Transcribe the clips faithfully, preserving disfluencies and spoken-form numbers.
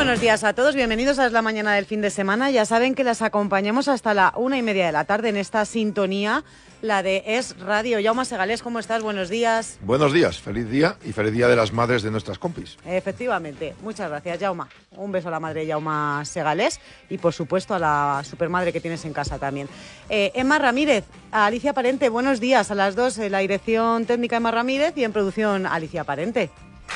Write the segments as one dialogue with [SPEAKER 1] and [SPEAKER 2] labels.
[SPEAKER 1] buenos días a todos, bienvenidos a la mañana del fin de semana. Ya saben que las acompañamos hasta la una y media de la tarde en esta sintonía, la de Es Radio. Jaume Segalés, ¿cómo estás? Buenos días.
[SPEAKER 2] Buenos días, feliz día y feliz día de las madres de nuestras compis.
[SPEAKER 1] Efectivamente, muchas gracias, Jaume. Un beso a la madre de Jaume Segalés y por supuesto a la supermadre que tienes en casa también. Eh, Emma Ramírez, a Alicia Parente, buenos días a las dos en la dirección técnica Emma Ramírez y en producción Alicia Parente.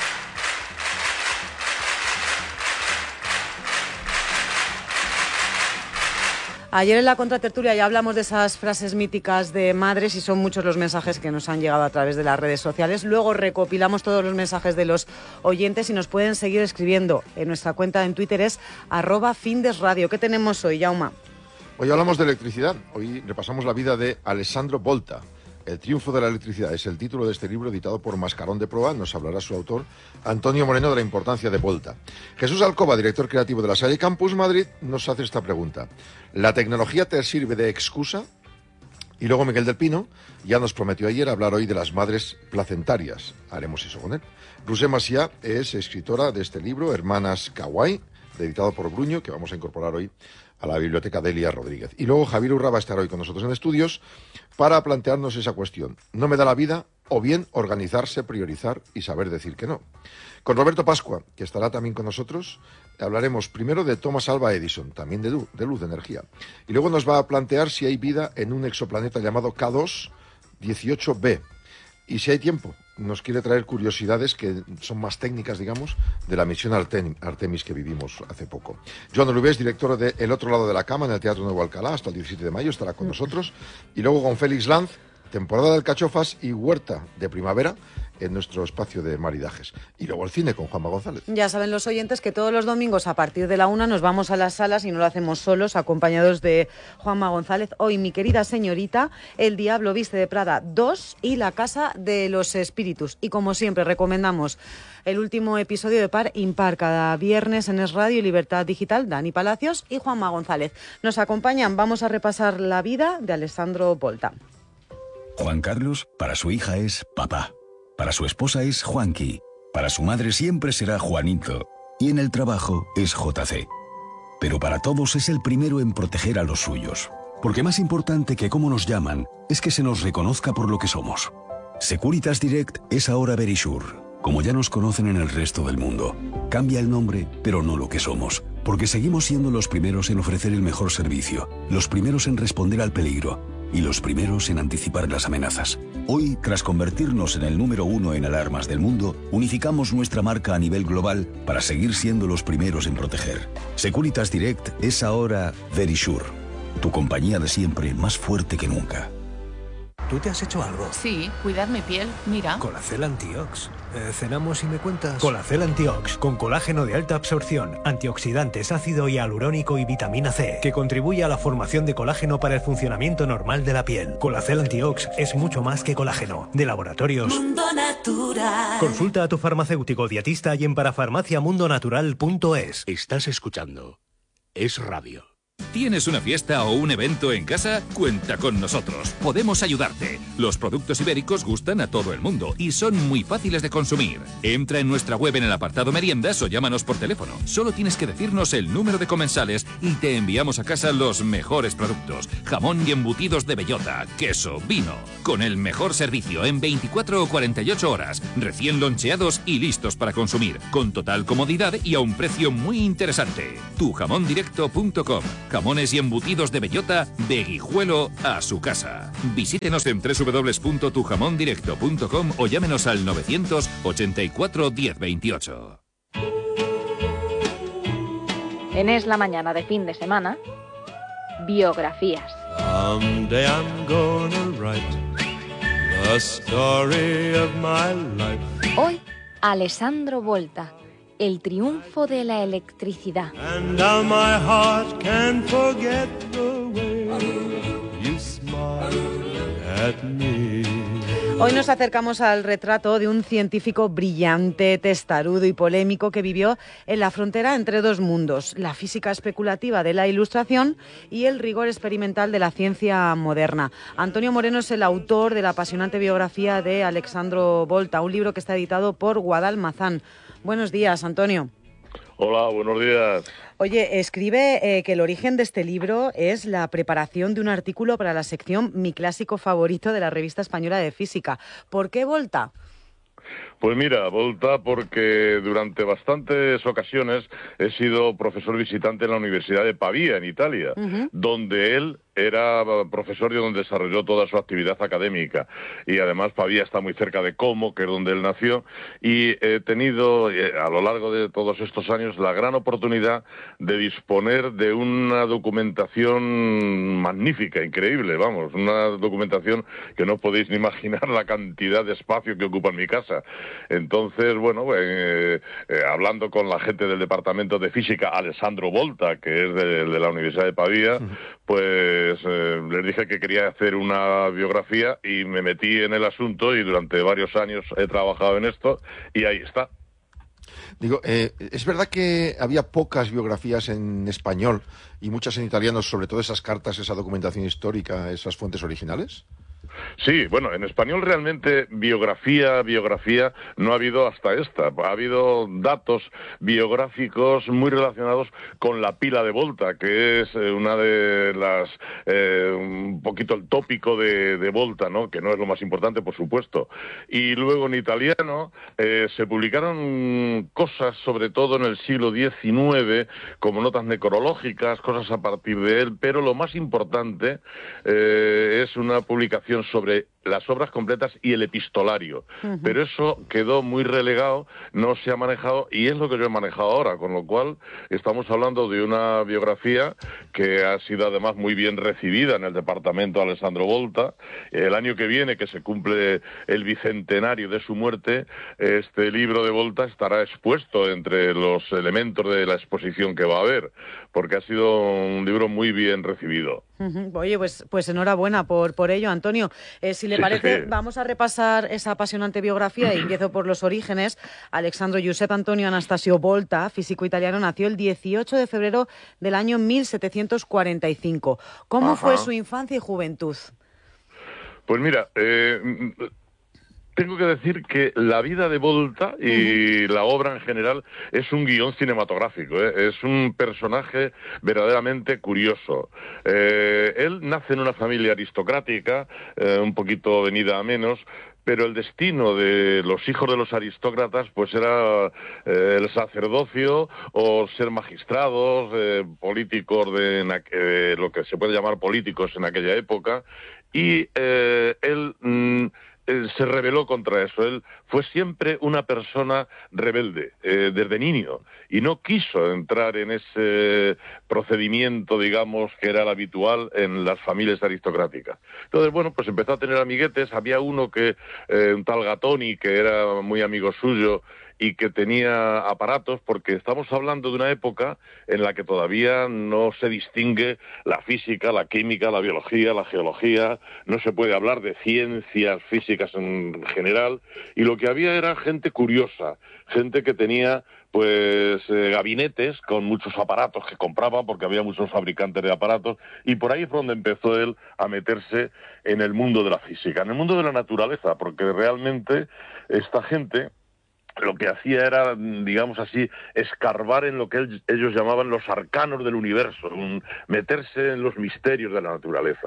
[SPEAKER 1] Ayer en la contratertulia ya hablamos de esas frases míticas de madres y son muchos los mensajes que nos han llegado a través de las redes sociales. Luego recopilamos todos los mensajes de los oyentes y nos pueden seguir escribiendo. En nuestra cuenta en Twitter es arroba findesradio. ¿Qué tenemos hoy, Jaume?
[SPEAKER 2] Hoy hablamos de electricidad. Hoy repasamos la vida de Alessandro Volta. El triunfo de la electricidad es el título de este libro editado por Mascarón de Proa. Nos hablará su autor, Antonio Moreno, de la importancia de Volta. Jesús Alcoba, director creativo de la Salle Campus Madrid, nos hace esta pregunta. ¿La tecnología te sirve de excusa? Y luego Miguel del Pino ya nos prometió ayer hablar hoy de las madres placentarias. Haremos eso con él. Rusé Macià es escritora de este libro, Hermanas Kawaii, editado por Bruño, que vamos a incorporar hoy a la biblioteca Delia Rodríguez. Y luego Javier Urra va a estar hoy con nosotros en estudios para plantearnos esa cuestión. ¿No me da la vida? O bien organizarse, priorizar y saber decir que no. Con Roberto Pascua, que estará también con nosotros, hablaremos primero de Thomas Alva Edison, también de luz, de luz, de energía. Y luego nos va a plantear si hay vida en un exoplaneta llamado K dos dieciocho b. Y si hay tiempo, nos quiere traer curiosidades que son más técnicas, digamos, de la misión Artemis que vivimos hace poco. Joan Olivés, director de El otro lado de la cama en el Teatro Nuevo Alcalá, hasta el diecisiete de mayo, estará con nosotros. Y luego con Félix Lanz, temporada de alcachofas y huerta de primavera en nuestro espacio de maridajes. Y luego el cine con Juanma González.
[SPEAKER 1] Ya saben los oyentes que todos los domingos a partir de la una nos vamos a las salas y no lo hacemos solos, acompañados de Juanma González. Hoy, Mi querida señorita, El diablo viste de Prada dos y La casa de los espíritus. Y como siempre recomendamos el último episodio de Par Impar, cada viernes en Es Radio y Libertad Digital, Dani Palacios y Juanma González. Nos acompañan, vamos a repasar la vida de Alessandro Volta.
[SPEAKER 3] Juan Carlos, para su hija es papá. Para su esposa es Juanqui, para su madre siempre será Juanito y en el trabajo es J C. Pero para todos es el primero en proteger a los suyos, porque más importante que cómo nos llaman es que se nos reconozca por lo que somos. Securitas Direct es ahora Verisure, como ya nos conocen en el resto del mundo. Cambia el nombre, pero no lo que somos, porque seguimos siendo los primeros en ofrecer el mejor servicio, los primeros en responder al peligro y los primeros en anticipar las amenazas. Hoy, tras convertirnos en el número uno en alarmas del mundo, unificamos nuestra marca a nivel global para seguir siendo los primeros en proteger. Securitas Direct es ahora Verisure, tu compañía de siempre más fuerte que nunca.
[SPEAKER 4] ¿Tú te has hecho algo?
[SPEAKER 5] Sí, cuidar mi piel, mira.
[SPEAKER 4] Colacel Antiox. Eh, ¿Cenamos y me cuentas? Colacel Antiox, con colágeno de alta absorción, antioxidantes, ácido hialurónico y vitamina C, que contribuye a la formación de colágeno para el funcionamiento normal de la piel. Colacel Antiox es mucho más que colágeno. De Laboratorios
[SPEAKER 6] Mundo Natural.
[SPEAKER 4] Consulta a tu farmacéutico dietista y en parafarmacia mundo natural punto es.
[SPEAKER 7] Estás escuchando Es Radio.
[SPEAKER 8] ¿Tienes una fiesta o un evento en casa? Cuenta con nosotros. Podemos ayudarte. Los productos ibéricos gustan a todo el mundo y son muy fáciles de consumir. Entra en nuestra web en el apartado meriendas o llámanos por teléfono. Solo tienes que decirnos el número de comensales y te enviamos a casa los mejores productos. Jamón y embutidos de bellota, queso, vino. Con el mejor servicio en veinticuatro o cuarenta y ocho horas. Recién loncheados y listos para consumir. Con total comodidad y a un precio muy interesante. tu jamón directo punto com. Jamones y embutidos de bellota de Guijuelo a su casa. Visítenos en doble u doble u doble u punto tu jamón directo punto com o llámenos al novecientos ochenta y cuatro diez veintiocho.
[SPEAKER 9] En Es la mañana de fin de semana, biografías.
[SPEAKER 10] Someday I'm gonna write the story of my life.
[SPEAKER 9] Hoy, Alessandro Volta. El triunfo de la electricidad.
[SPEAKER 10] And now my heart can forget the way you smile at me.
[SPEAKER 1] Hoy nos acercamos al retrato de un científico brillante, testarudo y polémico que vivió en la frontera entre dos mundos, la física especulativa de la Ilustración y el rigor experimental de la ciencia moderna. Antonio Moreno es el autor de la apasionante biografía de Alessandro Volta, un libro que está editado por Guadalmazán. Buenos días, Antonio.
[SPEAKER 11] Hola, buenos días.
[SPEAKER 1] Oye, escribe eh, que el origen de este libro es la preparación de un artículo para la sección Mi clásico favorito de la Revista Española de Física. ¿Por qué Volta?
[SPEAKER 11] Pues mira, Volta porque durante bastantes ocasiones he sido profesor visitante en la Universidad de Pavía, en Italia, uh-huh. donde él era profesor y donde desarrolló toda su actividad académica. Y además Pavía está muy cerca de Como, que es donde él nació, y he tenido a lo largo de todos estos años la gran oportunidad de disponer de una documentación magnífica, increíble, vamos, una documentación que no podéis ni imaginar la cantidad de espacio que ocupa en mi casa. Entonces, bueno, eh, eh, hablando con la gente del Departamento de Física, Alessandro Volta, que es de, de la Universidad de Pavía, uh-huh. pues eh, les dije que quería hacer una biografía y me metí en el asunto y durante varios años he trabajado en esto y ahí está.
[SPEAKER 2] Digo, eh, ¿es verdad que había pocas biografías en español y muchas en italiano, sobre todo esas cartas, esa documentación histórica, esas fuentes originales?
[SPEAKER 11] Sí, bueno, en español realmente biografía, biografía no ha habido hasta esta. Ha habido datos biográficos muy relacionados con la pila de Volta, que es una de las, eh, un poquito el tópico de, de Volta, ¿no? Que no es lo más importante, por supuesto. Y luego en italiano eh, se publicaron cosas, sobre todo en el siglo diecinueve, como notas necrológicas, cosas a partir de él, pero lo más importante eh, es una publicación sobre las obras completas y el epistolario. Uh-huh. Pero eso quedó muy relegado, no se ha manejado, y es lo que yo he manejado ahora, con lo cual estamos hablando de una biografía que ha sido además muy bien recibida en el departamento Alessandro Volta. El año que viene, que se cumple el bicentenario de su muerte, este libro de Volta estará expuesto entre los elementos de la exposición que va a haber, porque ha sido un libro muy bien recibido.
[SPEAKER 1] Uh-huh. Oye, pues, pues enhorabuena por, por ello, Antonio. Eh, si le
[SPEAKER 11] sí,
[SPEAKER 1] parece,
[SPEAKER 11] sí.
[SPEAKER 1] vamos a repasar esa apasionante biografía y empiezo por los orígenes. Alessandro Giuseppe Antonio Anastasio Volta, físico italiano, nació el dieciocho de febrero del año mil setecientos cuarenta y cinco. ¿Cómo Ajá. fue su infancia y juventud?
[SPEAKER 11] Pues mira, eh... tengo que decir que la vida de Volta y uh-huh. la obra en general es un guión cinematográfico, ¿eh? Es un personaje verdaderamente curioso. Eh, él nace en una familia aristocrática, eh, un poquito venida a menos, pero el destino de los hijos de los aristócratas pues era eh, el sacerdocio o ser magistrados, eh, políticos de eh, lo que se puede llamar políticos en aquella época, y eh, él... Mm, se rebeló contra eso. Él fue siempre una persona rebelde, eh, desde niño, y no quiso entrar en ese procedimiento, digamos, que era el habitual en las familias aristocráticas. Entonces, bueno, pues empezó a tener amiguetes. Había uno que, eh, un tal Gatoni, que era muy amigo suyo, y que tenía aparatos, porque estamos hablando de una época en la que todavía no se distingue la física, la química, la biología, la geología, no se puede hablar de ciencias físicas en general, y lo que había era gente curiosa, gente que tenía pues eh, gabinetes con muchos aparatos que compraba, porque había muchos fabricantes de aparatos, y por ahí fue donde empezó él a meterse en el mundo de la física, en el mundo de la naturaleza, porque realmente esta gente lo que hacía era, digamos así, escarbar en lo que él, ellos llamaban los arcanos del universo, un, meterse en los misterios de la naturaleza.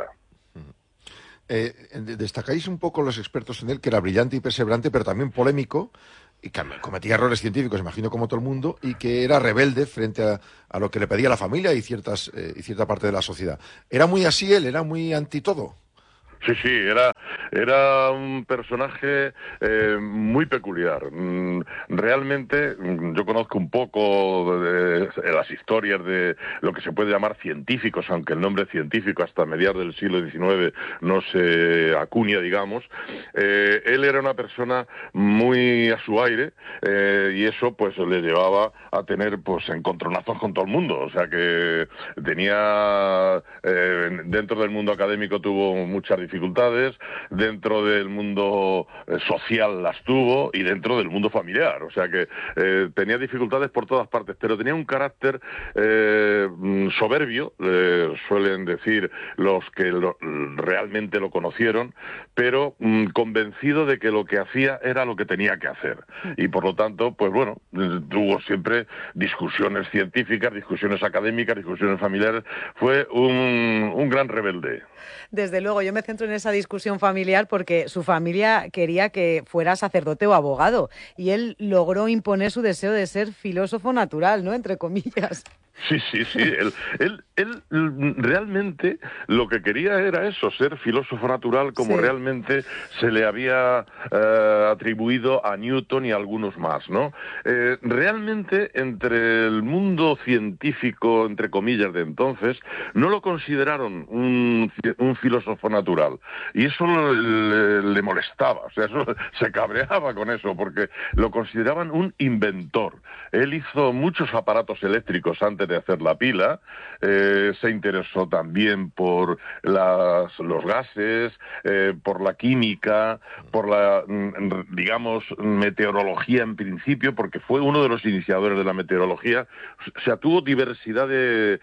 [SPEAKER 2] Eh, destacáis un poco los expertos en él, que era brillante y perseverante, pero también polémico, y que cometía errores científicos, imagino, como todo el mundo, y que era rebelde frente a, a lo que le pedía la familia y, ciertas, eh, y cierta parte de la sociedad. ¿Era muy así él? ¿Era muy anti todo?
[SPEAKER 11] Sí, sí, era, era un personaje eh, muy peculiar. Realmente, yo conozco un poco de, de las historias de lo que se puede llamar científicos, aunque el nombre científico hasta mediados del siglo diecinueve no se acuña, digamos. Eh, él era una persona muy a su aire, eh, y eso pues le llevaba a tener pues encontronazos con todo el mundo. O sea que tenía, eh, dentro del mundo académico tuvo muchas dificultades. dificultades, dentro del mundo eh, social las tuvo y dentro del mundo familiar, o sea que eh, tenía dificultades por todas partes, pero tenía un carácter eh, soberbio, eh, suelen decir los que lo, realmente lo conocieron, pero mm, convencido de que lo que hacía era lo que tenía que hacer, y por lo tanto, pues bueno, tuvo siempre discusiones científicas, discusiones académicas, discusiones familiares, fue un, un gran rebelde.
[SPEAKER 1] Desde luego, yo me centro en esa discusión familiar porque su familia quería que fuera sacerdote o abogado y él logró imponer su deseo de ser filósofo natural, ¿no? Entre comillas.
[SPEAKER 11] Sí, sí, sí. Él, él, él realmente lo que quería era eso, ser filósofo natural como sí. realmente se le había eh, atribuido a Newton y a algunos más, ¿no? Eh, realmente entre el mundo científico, entre comillas, de entonces, no lo consideraron un, un filósofo natural. Y eso le, le molestaba, o sea, eso, se cabreaba con eso, porque lo consideraban un inventor. Él hizo muchos aparatos eléctricos antes de hacer la pila, eh, se interesó también por las, los gases, eh, por la química, por la, digamos, meteorología en principio, porque fue uno de los iniciadores de la meteorología. O sea, tuvo diversidad de,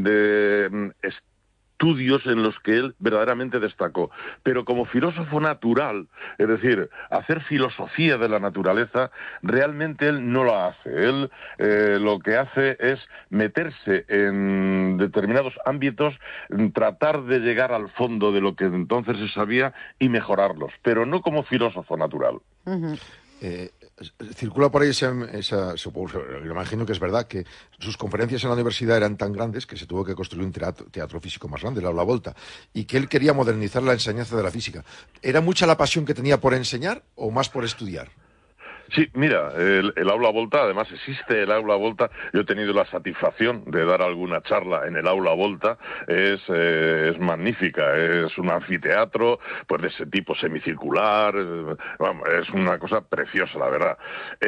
[SPEAKER 11] de estudios en los que él verdaderamente destacó, pero como filósofo natural, es decir, hacer filosofía de la naturaleza, realmente él no lo hace. Él eh, lo que hace es meterse en determinados ámbitos, tratar de llegar al fondo de lo que entonces se sabía y mejorarlos, pero no como filósofo natural.
[SPEAKER 2] Uh-huh. Eh, circula por ahí esa, esa supongo, me imagino que es verdad, que sus conferencias en la universidad eran tan grandes que se tuvo que construir un teatro, teatro físico más grande, el Aula Volta, y que él quería modernizar la enseñanza de la física. ¿Era mucha la pasión que tenía por enseñar o más por estudiar?
[SPEAKER 11] Sí, mira, el, el Aula Volta, además existe el Aula Volta, yo he tenido la satisfacción de dar alguna charla en el Aula Volta, es, eh, es magnífica, es un anfiteatro pues de ese tipo semicircular, eh, vamos, es una cosa preciosa, la verdad.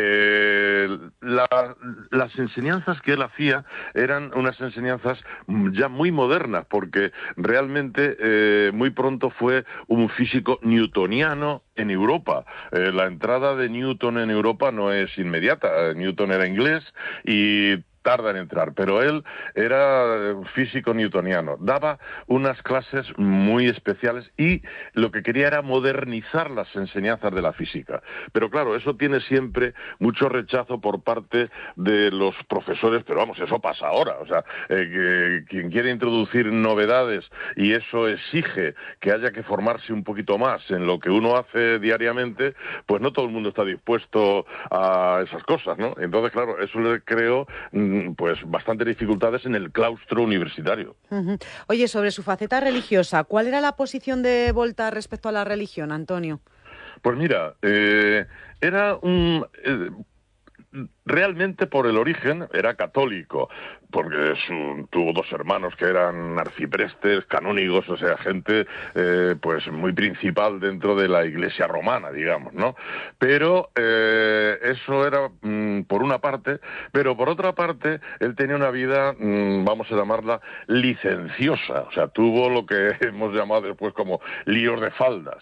[SPEAKER 11] Eh, la, las enseñanzas que él hacía eran unas enseñanzas ya muy modernas, porque realmente eh, muy pronto fue un físico newtoniano en Europa. Eh, la entrada de Newton en Europa no es inmediata. Newton era inglés y tarda en entrar, pero él era físico newtoniano, daba unas clases muy especiales y lo que quería era modernizar las enseñanzas de la física. Pero claro, eso tiene siempre mucho rechazo por parte de los profesores, pero vamos, eso pasa ahora, o sea, eh, que quien quiere introducir novedades y eso exige que haya que formarse un poquito más en lo que uno hace diariamente, pues no todo el mundo está dispuesto a esas cosas, ¿no? Entonces, claro, eso le creó pues bastantes dificultades en el claustro universitario.
[SPEAKER 1] Uh-huh. Oye, sobre su faceta religiosa, ¿cuál era la posición de Volta respecto a la religión, Antonio?
[SPEAKER 11] Pues mira, eh, era un... Eh, realmente por el origen era católico, porque su, tuvo dos hermanos que eran arciprestes, canónigos, o sea, gente eh, pues muy principal dentro de la Iglesia romana, digamos, ¿no? Pero eh, eso era mm, por una parte, pero por otra parte él tenía una vida, mm, vamos a llamarla, licenciosa, o sea, tuvo lo que hemos llamado después como líos de faldas.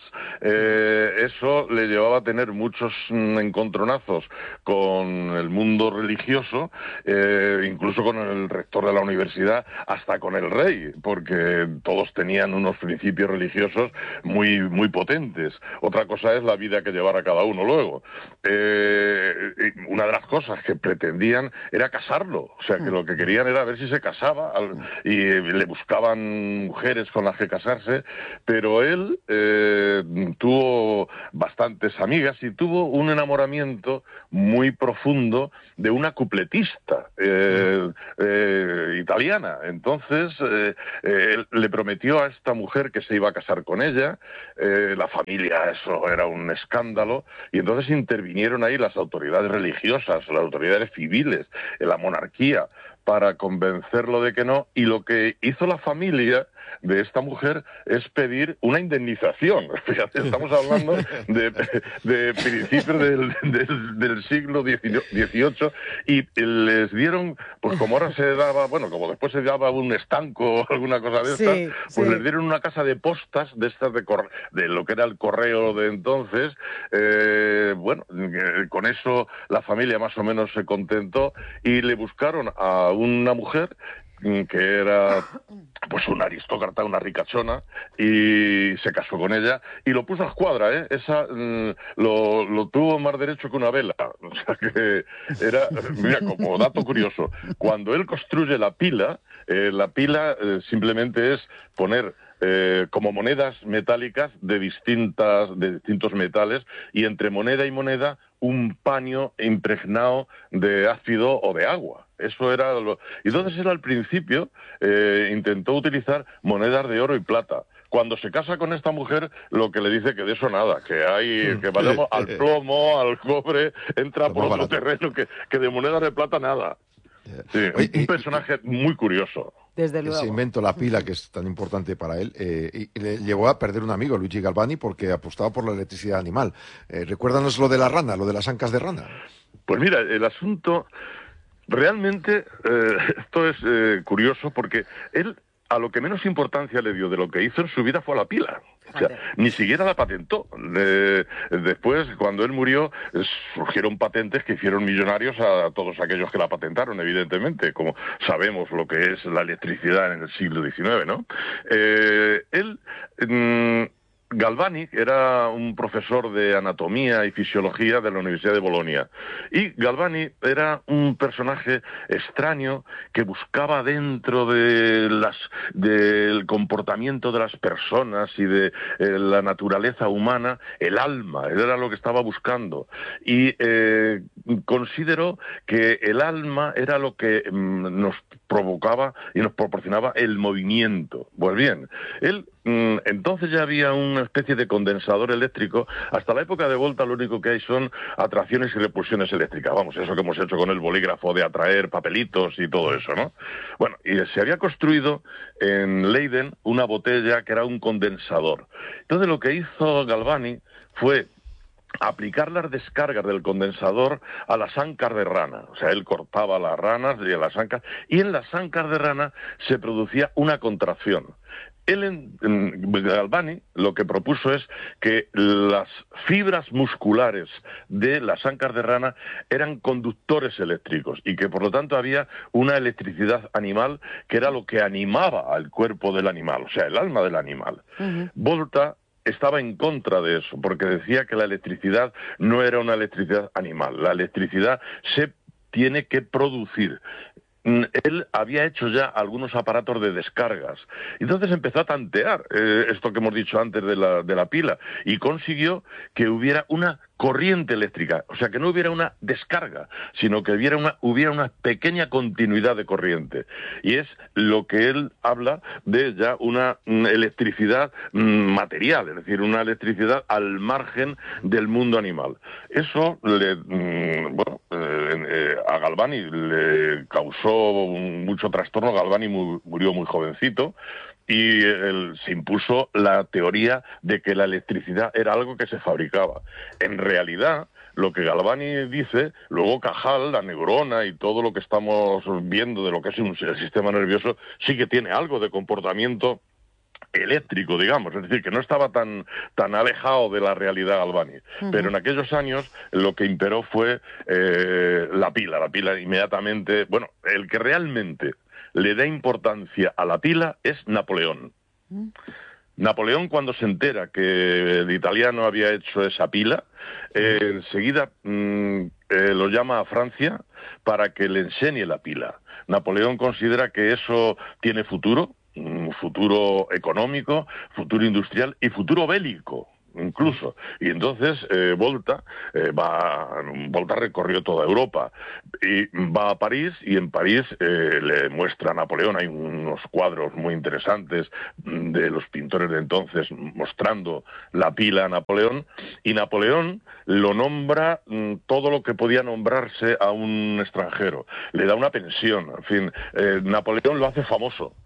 [SPEAKER 11] Eh, eso le llevaba a tener muchos mm, encontronazos con el mundo religioso, eh, incluso con el rector de la universidad, hasta con el rey, porque todos tenían unos principios religiosos muy, muy potentes. Otra cosa es la vida que llevara cada uno luego. Eh, una de las cosas que pretendían era casarlo, o sea, que lo que querían era ver si se casaba, y le buscaban mujeres con las que casarse, pero él eh, tuvo bastantes amigas y tuvo un enamoramiento muy profundo de una cupletista eh, eh, italiana. Entonces eh, eh, él le prometió a esta mujer que se iba a casar con ella, eh, la familia, eso era un escándalo, y entonces intervinieron ahí las autoridades religiosas, las autoridades civiles, la monarquía, para convencerlo de que no, y lo que hizo la familia de esta mujer es pedir una indemnización. Fíjate, estamos hablando de, de principios del, del, del siglo dieciocho y les dieron, pues como ahora se daba, bueno, como después se daba un estanco o alguna cosa de estas,
[SPEAKER 1] Sí,
[SPEAKER 11] pues
[SPEAKER 1] sí.
[SPEAKER 11] les dieron una casa de postas de estas de, cor de lo que era el correo de entonces. Eh, bueno, eh, con eso la familia más o menos se contentó y le buscaron a una mujer que era pues una aristócrata, una ricachona, y se casó con ella y lo puso a escuadra, ¿eh? Esa mm, lo, lo tuvo más derecho que una vela. O sea que era, mira, como dato curioso, cuando él construye la pila, eh, la pila eh, simplemente es poner Eh, como monedas metálicas de distintas de distintos metales y entre moneda y moneda un paño impregnado de ácido o de agua. Eso era lo... Y entonces él al principio eh, intentó utilizar monedas de oro y plata. Cuando se casa con esta mujer, lo que le dice que de eso nada, que hay que vayamos al plomo, al cobre, entra por otro terreno, que, que de monedas de plata nada. Sí,
[SPEAKER 2] Oye,
[SPEAKER 11] un
[SPEAKER 2] y-
[SPEAKER 11] personaje muy curioso.
[SPEAKER 1] Desde luego.
[SPEAKER 2] Ese invento, la pila, que es tan importante para él, eh, y, y le llevó a perder un amigo, Luigi Galvani, porque apostaba por la electricidad animal. Eh, recuérdanos lo de la rana, lo de las ancas de rana.
[SPEAKER 11] Pues mira, el asunto realmente, eh, esto es eh, curioso porque él a lo que menos importancia le dio de lo que hizo en su vida fue a la pila. O sea, ni siquiera la patentó. Eh, después, cuando él murió, eh, surgieron patentes que hicieron millonarios a todos aquellos que la patentaron, evidentemente, como sabemos lo que es la electricidad en el siglo diecinueve, ¿no? Eh, él... Mm, Galvani era un profesor de anatomía y fisiología de la Universidad de Bolonia. Y Galvani era un personaje extraño que buscaba dentro de las, del comportamiento de las personas y de eh, la naturaleza humana el alma. Él era lo que estaba buscando. Y eh, consideró que el alma era lo que mm, nos provocaba y nos proporcionaba el movimiento. Pues bien, él mm, entonces ya había una especie de condensador eléctrico. Hasta la época de Volta lo único que hay son atracciones y repulsiones eléctricas. Vamos, eso que hemos hecho con el bolígrafo de atraer papelitos y todo eso, ¿no? Bueno, y se había construido en Leiden una botella que era un condensador. Entonces lo que hizo Galvani fue aplicar las descargas del condensador a las ancas de rana. O sea, él cortaba las ranas y las ancas, y en las ancas de rana se producía una contracción. Él, en, en Galvani, lo que propuso es que las fibras musculares de las ancas de rana eran conductores eléctricos y que por lo tanto había una electricidad animal que era lo que animaba al cuerpo del animal, o sea, el alma del animal. Uh-huh. Volta estaba en contra de eso, porque decía que la electricidad no era una electricidad animal, la electricidad se tiene que producir. Él había hecho ya algunos aparatos de descargas. Entonces empezó a tantear eh, esto que hemos dicho antes de la, de la pila y consiguió que hubiera una corriente eléctrica, o sea, que no hubiera una descarga, sino que hubiera una, hubiera una pequeña continuidad de corriente. Y es lo que él habla de ya una mm, electricidad mm, material, es decir, una electricidad al margen del mundo animal. Eso le, mm, bueno, eh, eh, a Galvani le causó mucho trastorno. Galvani mu- murió muy jovencito, y él, se impuso la teoría de que la electricidad era algo que se fabricaba. En realidad, lo que Galvani dice, luego Cajal, la neurona y todo lo que estamos viendo de lo que es un, el sistema nervioso, sí que tiene algo de comportamiento eléctrico, digamos, es decir, que no estaba tan, tan alejado de la realidad Galvani. Uh-huh. Pero en aquellos años lo que imperó fue eh, la pila, la pila inmediatamente, bueno, el que realmente le da importancia a la pila es Napoleón. Uh-huh. Napoleón, cuando se entera que el italiano había hecho esa pila, eh, enseguida mm, eh, lo llama a Francia para que le enseñe la pila. Napoleón considera que eso tiene futuro, un futuro económico, futuro industrial y futuro bélico, incluso. Y entonces eh, Volta eh, va, Volta recorrió toda Europa y va a París, y en París eh, le muestra a Napoleón, hay unos cuadros muy interesantes de los pintores de entonces mostrando la pila a Napoleón, y Napoleón lo nombra mm, todo lo que podía nombrarse a un extranjero, le da una pensión, en fin, eh, Napoleón lo hace famoso.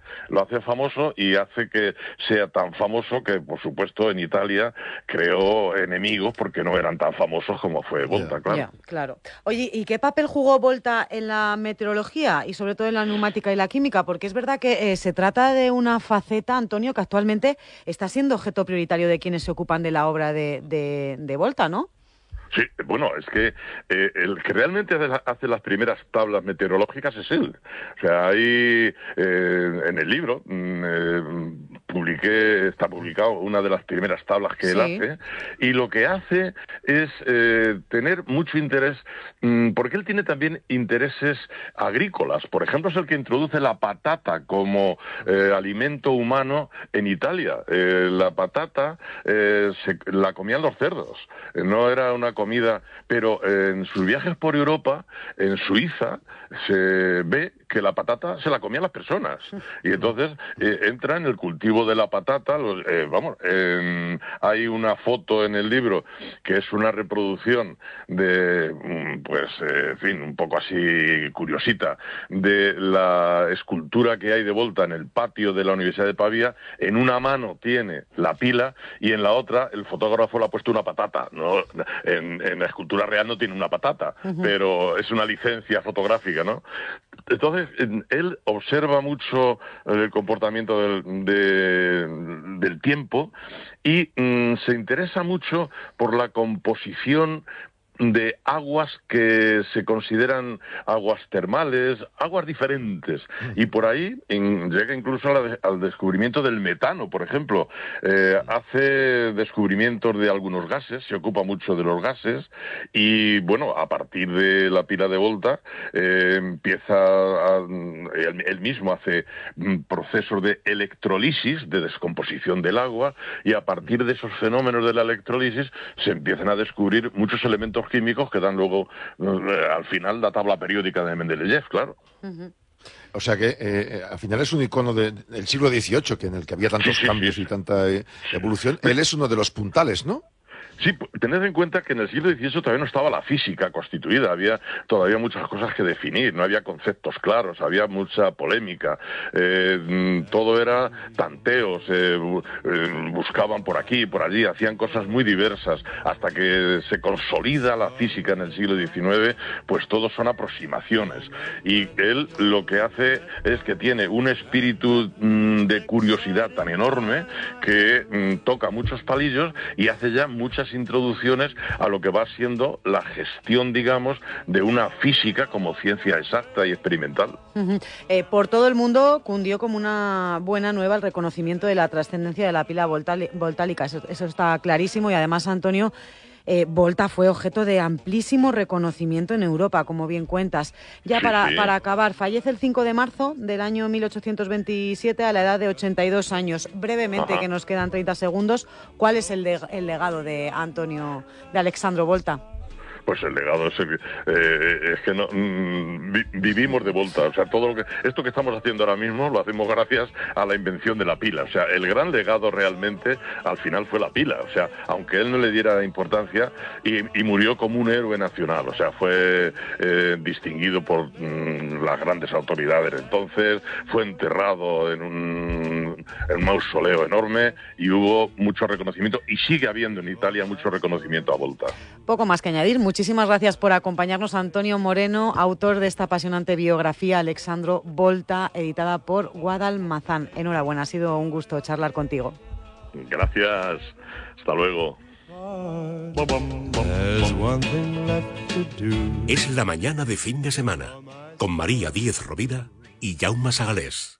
[SPEAKER 11] lo hace famoso y hace que sea tan famoso que, por supuesto, en Italia creó enemigos porque no eran tan famosos como fue Volta, yeah. claro.
[SPEAKER 1] Yeah, claro. Oye, ¿y qué papel jugó Volta en la meteorología y sobre todo en la neumática y la química? Porque es verdad que eh, se trata de una faceta, Antonio, que actualmente está siendo objeto prioritario de quienes se ocupan de la obra de, de, de Volta, ¿no?
[SPEAKER 11] Sí, bueno, es que eh, el que realmente hace las primeras tablas meteorológicas es él. O sea, ahí eh, en el libro eh, publiqué, está publicado una de las primeras tablas que sí. él hace, y lo que hace es eh, tener mucho interés, mmm, porque él tiene también intereses agrícolas. Por ejemplo, es el que introduce la patata como eh, alimento humano en Italia. Eh, la patata eh, se, la comían los cerdos, no era una comida, pero en sus viajes por Europa, en Suiza, se ve que la patata se la comían las personas, y entonces eh, entra en el cultivo de la patata. Los, eh, vamos, eh, hay una foto en el libro que es una reproducción de, pues, eh, en fin, un poco así curiosita, de la escultura que hay de Volta en el patio de la Universidad de Pavía. En una mano tiene la pila y en la otra el fotógrafo le ha puesto una patata, ¿no? En, en la escultura real no tiene una patata, uh-huh. pero es una licencia fotográfica, ¿no? Entonces, él observa mucho el comportamiento del, de, del tiempo y mmm, se interesa mucho por la composición de aguas que se consideran aguas termales, aguas diferentes, y por ahí en, llega incluso a la, al descubrimiento del metano, por ejemplo. Eh, hace descubrimientos de algunos gases, se ocupa mucho de los gases, y bueno, a partir de la pila de Volta eh, empieza a, él, él mismo hace procesos de electrolisis, de descomposición del agua, y a partir de esos fenómenos de la electrolisis se empiezan a descubrir muchos elementos químicos que dan luego, eh, al final, la tabla periódica de Mendeleev, claro.
[SPEAKER 2] Uh-huh. O sea que, eh, al final, es un icono de, del siglo dieciocho, que en el que había tantos sí, sí, cambios sí. y tanta eh, evolución. Él es uno de los puntales, ¿no?
[SPEAKER 11] Sí, tened en cuenta que en el siglo dieciocho todavía no estaba la física constituida, había todavía muchas cosas que definir, no había conceptos claros, había mucha polémica, eh, todo era tanteos, eh, eh, buscaban por aquí, por allí, hacían cosas muy diversas, hasta que se consolida la física en el siglo diecinueve, pues todo son aproximaciones, y él lo que hace es que tiene un espíritu mmm, de curiosidad tan enorme que mmm, toca muchos palillos y hace ya muchas introducciones a lo que va siendo la gestión, digamos, de una física como ciencia exacta y experimental.
[SPEAKER 1] Uh-huh. Eh, por todo el mundo cundió como una buena nueva el reconocimiento de la trascendencia de la pila voltálica, eso, eso está clarísimo, y además, Antonio, Eh, Volta fue objeto de amplísimo reconocimiento en Europa, como bien cuentas. Ya
[SPEAKER 11] sí,
[SPEAKER 1] para,
[SPEAKER 11] sí.
[SPEAKER 1] para acabar, fallece el cinco de marzo del año mil ochocientos veintisiete a la edad de ochenta y dos años. Brevemente, Ajá. que nos quedan treinta segundos, ¿cuál es el, de, el legado de Antonio, de Alessandro Volta?
[SPEAKER 11] Pues el legado es, el, eh, es que no, mm, vi, vivimos de Volta, o sea, todo lo que esto que estamos haciendo ahora mismo lo hacemos gracias a la invención de la pila, o sea, el gran legado realmente al final fue la pila, o sea, aunque él no le diera importancia, y, y murió como un héroe nacional, o sea, fue eh, distinguido por mm, las grandes autoridades, entonces fue enterrado en un, en un mausoleo enorme y hubo mucho reconocimiento, y sigue habiendo en Italia mucho reconocimiento a Volta.
[SPEAKER 1] Poco más que añadir. Muchísimas gracias por acompañarnos, Antonio Moreno, autor de esta apasionante biografía, Alessandro Volta, editada por Guadalmazán. Enhorabuena, ha sido un gusto charlar contigo.
[SPEAKER 11] Gracias, hasta luego.
[SPEAKER 7] Es la mañana de fin de semana, con María Díez Rovira y Jaume Sagalés.